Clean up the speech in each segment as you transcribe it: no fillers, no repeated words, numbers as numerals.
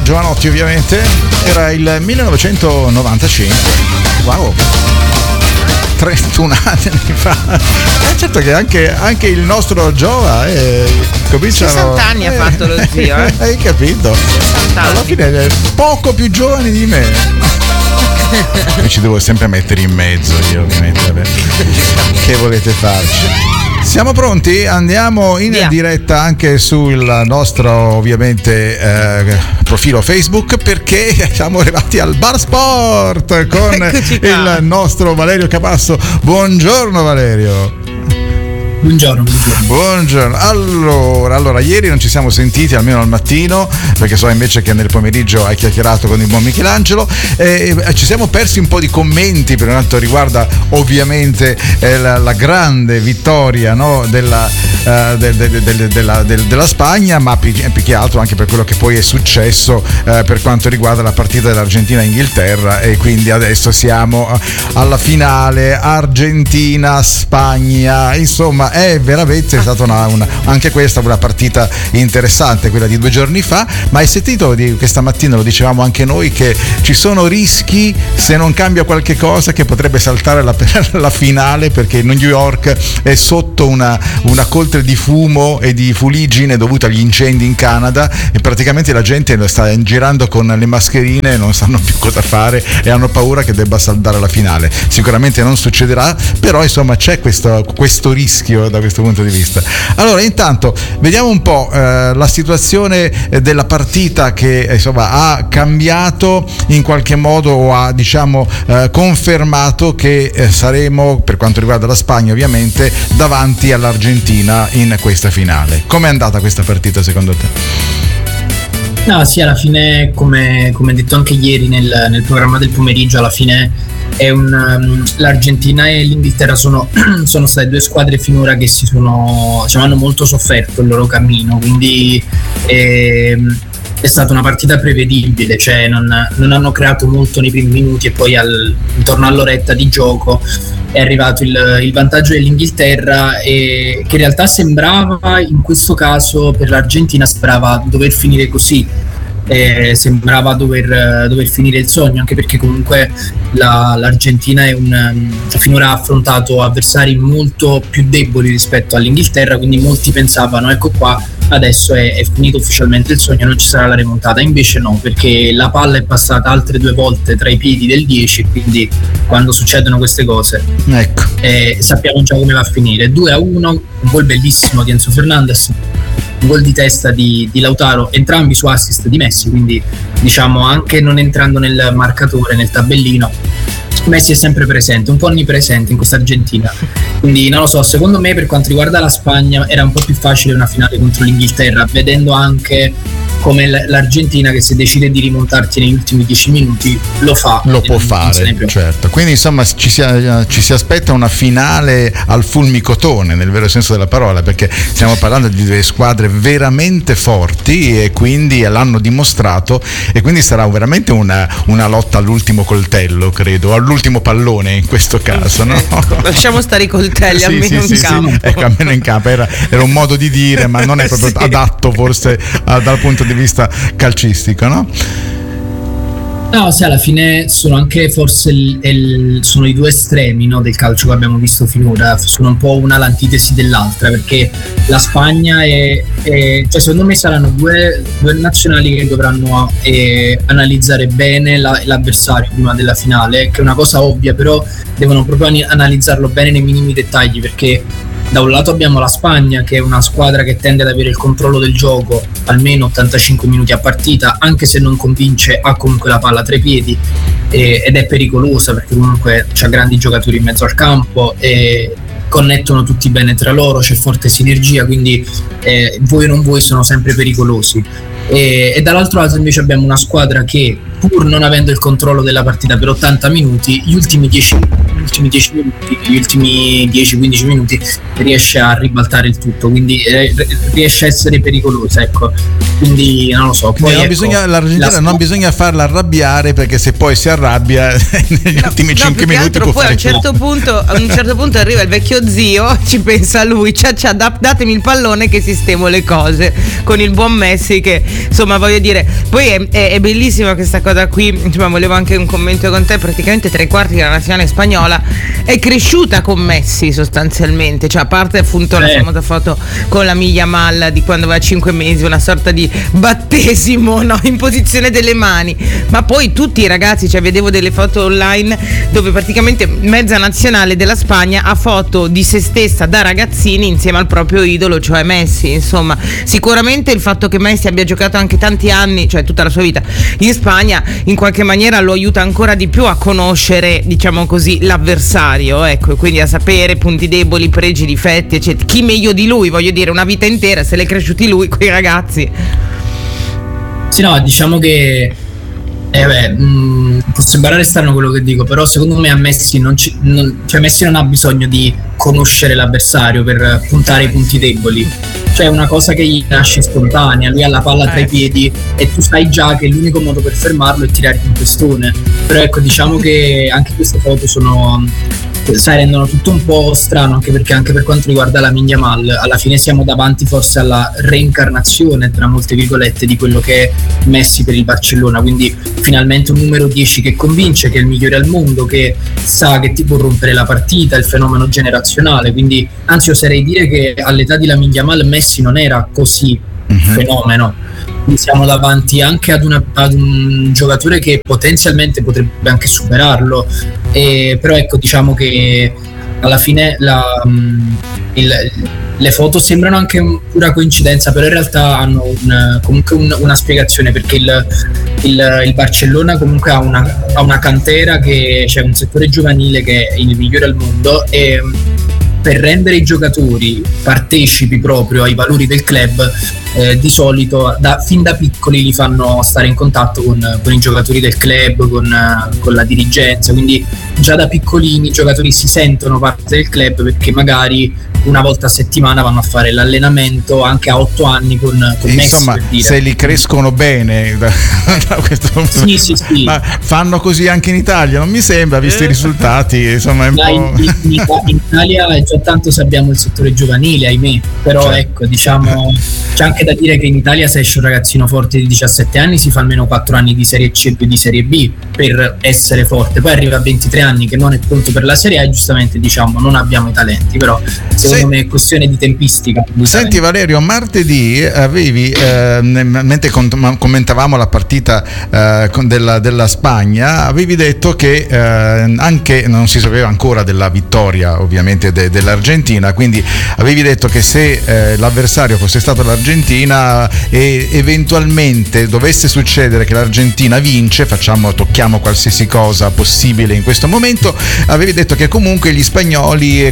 Giovanotti ovviamente, era il 1995. Wow, 31 anni fa. Certo che anche il nostro Giova cominciano. 60 anni ha fatto lo zio, Hai capito? 60 anni. Alla fine è poco più giovane di me. Mi ci devo sempre mettere in mezzo io, ovviamente. Vabbè. Che volete farci? Siamo pronti? Andiamo in diretta anche sul nostro ovviamente profilo Facebook, perché siamo arrivati al Bar Sport con il nostro Valerio Capasso. Buongiorno Valerio. Buongiorno. Allora, ieri non ci siamo sentiti, almeno al mattino, perché so invece che nel pomeriggio hai chiacchierato con il buon Michelangelo, ci siamo persi un po' di commenti per quanto riguarda ovviamente la grande vittoria, no, della Spagna, ma più che altro anche per quello che poi è successo per quanto riguarda la partita dell'Argentina-Inghilterra, e quindi adesso siamo alla finale Argentina-Spagna. Insomma, è veramente stata anche questa una partita interessante, quella di 2 giorni fa. Ma hai sentito questa mattina, lo dicevamo anche noi, che ci sono rischi, se non cambia qualche cosa, che potrebbe saltare la finale, perché New York è sotto una coltre di fumo e di fuliggine dovuta agli incendi in Canada, e praticamente la gente sta girando con le mascherine e non sanno più cosa fare e hanno paura che debba saltare la finale. Sicuramente non succederà, però insomma c'è questo rischio da questo punto di vista. Allora, intanto vediamo un po' la situazione della partita, che insomma ha cambiato in qualche modo, o ha confermato che saremo, per quanto riguarda la Spagna ovviamente, davanti all'Argentina in questa finale. Com'è andata questa partita secondo te? No, sì, alla fine, come detto anche ieri nel programma del pomeriggio, alla fine l'Argentina e l'Inghilterra sono state 2 squadre finora che hanno molto sofferto il loro cammino, quindi è stata una partita prevedibile, cioè non hanno creato molto nei primi minuti, e poi intorno all'oretta di gioco è arrivato il vantaggio dell'Inghilterra, e che in realtà sembrava, in questo caso per l'Argentina, sembrava dover finire così. Sembrava dover finire il sogno, anche perché comunque l'Argentina finora ha affrontato avversari molto più deboli rispetto all'Inghilterra, quindi molti pensavano, ecco qua, adesso è finito ufficialmente il sogno, non ci sarà la remontata. Invece no, perché la palla è passata altre 2 volte tra i piedi del 10, quindi quando succedono queste cose, ecco, sappiamo già come va a finire. 2-1, un gol bellissimo di Enzo Fernandez, un gol di testa di Lautaro, entrambi su assist di Messi, quindi diciamo, anche non entrando nel marcatore, nel tabellino, Messi è sempre presente, un po' onnipresente in questa Argentina. Quindi non lo so, secondo me per quanto riguarda la Spagna era un po' più facile una finale contro l'Inghilterra, vedendo anche come l'Argentina, che se decide di rimontarti negli ultimi 10 minuti lo può fare, certo. Quindi insomma ci si aspetta una finale al fulmicotone, nel vero senso della parola, perché stiamo parlando di 2 squadre veramente forti, e quindi l'hanno dimostrato, e quindi sarà veramente una lotta all'ultimo coltello, credo, all'ultimo pallone in questo caso, no? Lasciamo stare i coltelli, almeno in campo. Ecco, almeno in campo era un modo di dire, ma non è proprio adatto forse dal punto di vista calcistico, no? No, sì, alla fine sono anche forse sono i 2 estremi, no, del calcio che abbiamo visto finora, sono un po' una l'antitesi dell'altra, perché la Spagna cioè secondo me saranno due nazionali che dovranno analizzare bene l'avversario prima della finale, che è una cosa ovvia, però devono proprio analizzarlo bene nei minimi dettagli, perché da un lato abbiamo la Spagna, che è una squadra che tende ad avere il controllo del gioco almeno 85 minuti a partita, anche se non convince, ha comunque la palla tra i piedi, ed è pericolosa perché comunque c'ha grandi giocatori in mezzo al campo e connettono tutti bene tra loro, c'è forte sinergia, quindi voi o non voi sono sempre pericolosi. E dall'altro lato invece abbiamo una squadra che, pur non avendo il controllo della partita per 80 minuti, gli ultimi 10 minuti negli ultimi 10 minuti, negli ultimi 10-15 minuti riesce a ribaltare il tutto, quindi riesce a essere pericolosa, ecco. Quindi non lo so, poi l'Argentina non bisogna farla arrabbiare, perché se poi si arrabbia negli ultimi 5 minuti può poi fare a un certo punto arriva il vecchio zio, ci pensa lui, datemi il pallone che sistemo le cose, con il buon Messi che, insomma, voglio dire, poi è bellissima questa cosa qui, insomma, volevo anche un commento con te. Praticamente 3/4 della nazionale spagnola è cresciuta con Messi sostanzialmente, cioè a parte appunto la famosa foto con la Yamal di quando aveva 5 mesi, una sorta di battesimo, no? In posizione delle mani, ma poi tutti i ragazzi, cioè vedevo delle foto online dove praticamente mezza nazionale della Spagna ha foto di se stessa da ragazzini insieme al proprio idolo, cioè Messi. Insomma, sicuramente il fatto che Messi abbia giocato anche tanti anni, cioè tutta la sua vita in Spagna, in qualche maniera lo aiuta ancora di più a conoscere, diciamo così, l'avversario, ecco, quindi a sapere punti deboli, pregi, difetti, eccetera. Chi meglio di lui, voglio dire, una vita intera se l'è cresciuti lui, quei ragazzi. Sì, no, diciamo che può sembrare strano quello che dico, però secondo me a Messi Messi non ha bisogno di conoscere l'avversario per puntare i punti deboli, cioè è una cosa che gli nasce spontanea, lui ha la palla tra i piedi e tu sai già che l'unico modo per fermarlo è tirarti un pestone. Però ecco, diciamo che anche queste foto rendono tutto un po' strano, anche perché anche per quanto riguarda la Yamal, alla fine siamo davanti forse alla reincarnazione, tra molte virgolette, di quello che è Messi per il Barcellona, quindi finalmente un numero 10 che convince, che è il migliore al mondo, che sa che ti può rompere la partita, il fenomeno generazionale. Quindi anzi, oserei dire che all'età di la Yamal Messi non era così fenomeno. Siamo davanti anche ad un giocatore che potenzialmente potrebbe anche superarlo, però ecco, diciamo che alla fine le foto sembrano anche pura coincidenza, però in realtà hanno comunque una spiegazione, perché il Barcellona comunque ha una cantera, che c'è un settore giovanile che è il migliore al mondo, e per rendere i giocatori partecipi proprio ai valori del club, di solito fin da piccoli li fanno stare in contatto con i giocatori del club, con la dirigenza, quindi già da piccolini i giocatori si sentono parte del club, perché magari una volta a settimana vanno a fare l'allenamento anche a 8 anni con Messi. Insomma, per dire, se li crescono bene da questo punto. Sì. Ma fanno così anche in Italia? Non mi sembra, visto i risultati. Insomma, è un po'... in Italia è già tanto se abbiamo il settore giovanile, ahimè. Però ecco, diciamo, c'è anche da dire che in Italia, se esce un ragazzino forte di 17 anni, si fa almeno 4 anni di Serie C e 2 di Serie B per essere forte. Poi arriva a 23 anni che non è pronto per la Serie A e giustamente diciamo non abbiamo i talenti, però secondo me è questione di tempistica. Senti Valerio, martedì avevi, mentre commentavamo la partita della Spagna, avevi detto che anche non si sapeva ancora della vittoria ovviamente dell'Argentina, quindi avevi detto che se l'avversario fosse stato l'Argentina e eventualmente dovesse succedere che l'Argentina vince, tocchiamo qualsiasi cosa possibile in questo momento, avevi detto che comunque gli spagnoli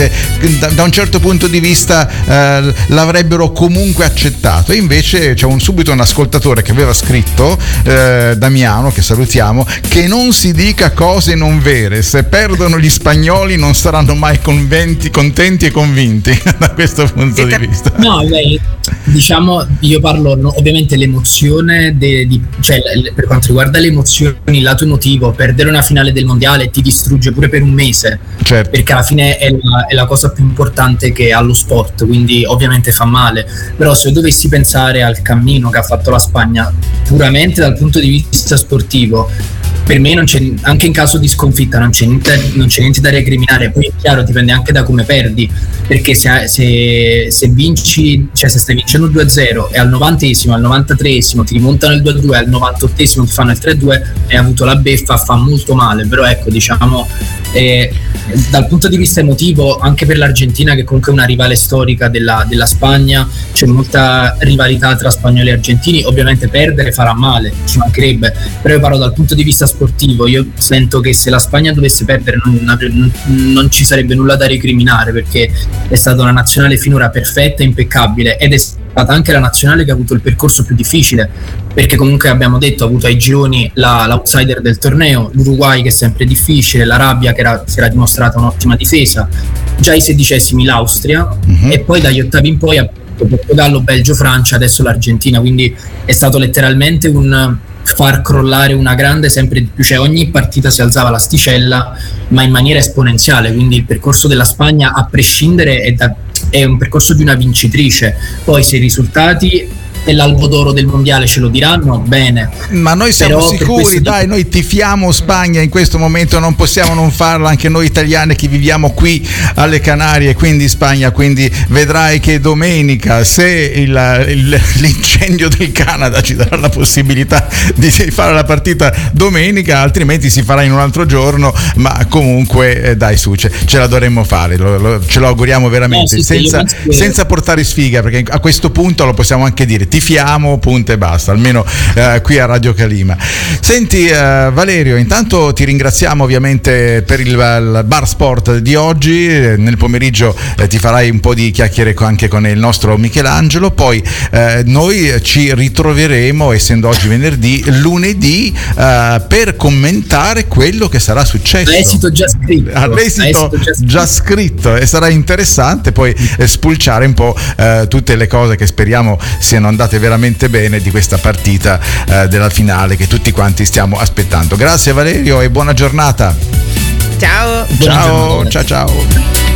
da un certo punto di vista l'avrebbero comunque accettato. E invece c'è subito un ascoltatore che aveva scritto, Damiano, che salutiamo, che non si dica cose non vere, se perdono gli spagnoli non saranno mai contenti e convinti da questo punto di vista. No, diciamo, io parlo ovviamente l'emozione cioè per quanto riguarda le emozioni, il lato emotivo, perdere una finale del mondiale ti distrugge pure per un mese, certo, perché alla fine è la cosa più importante che ha lo sport, quindi ovviamente fa male. Però se dovessi pensare al cammino che ha fatto la Spagna puramente dal punto di vista sportivo, per me non c'è, anche in caso di sconfitta non c'è niente da recriminare. Poi è chiaro, dipende anche da come perdi, perché se vinci, cioè se stai vincendo 2-0 e al 90esimo, al 93esimo ti rimontano il 2-2, al 98esimo ti fanno il 3-2, hai avuto la beffa, fa molto male. Però ecco, diciamo, dal punto di vista emotivo, anche per l'Argentina, che comunque è una rivale storica della Spagna, c'è molta rivalità tra spagnoli e argentini. Ovviamente perdere farà male, ci mancherebbe, però io parlo dal punto di vista sportivo. Io sento che se la Spagna dovesse perdere non ci sarebbe nulla da recriminare, perché è stata una nazionale finora perfetta e impeccabile, ed è stata anche la nazionale che ha avuto il percorso più difficile, perché comunque abbiamo detto ha avuto ai gironi l'outsider del torneo, l'Uruguay che è sempre difficile, l'Arabia che si era dimostrata un'ottima difesa, già i 16esimi l'Austria, e poi dagli ottavi in poi Portogallo, Belgio, Francia, adesso l'Argentina, quindi è stato letteralmente un far crollare una grande sempre di più, cioè ogni partita si alzava l'asticella ma in maniera esponenziale, quindi il percorso della Spagna a prescindere è un percorso di una vincitrice. Poi se i risultati dell'albo d'oro del mondiale ce lo diranno, bene, ma noi siamo sicuri, dai, noi tifiamo Spagna in questo momento, non possiamo non farlo, anche noi italiani che viviamo qui alle Canarie, quindi Spagna, quindi vedrai che domenica, se l'incendio del Canada ci darà la possibilità di fare la partita domenica, altrimenti si farà in un altro giorno, ma comunque dai, su, ce la dovremmo fare, ce lo auguriamo veramente, senza portare sfiga, perché a questo punto lo possiamo anche dire, tifiamo, punto e basta, almeno qui a Radio Calima. Senti Valerio, intanto ti ringraziamo ovviamente per il bar sport di oggi, nel pomeriggio ti farai un po' di chiacchiere anche con il nostro Michelangelo, poi noi ci ritroveremo, essendo oggi venerdì, lunedì per commentare quello che sarà successo. L'esito già scritto e sarà interessante poi spulciare un po' tutte le cose che speriamo siano andate veramente bene di questa partita della finale che tutti quanti stiamo aspettando. Grazie Valerio e buona giornata. Ciao. Ciao.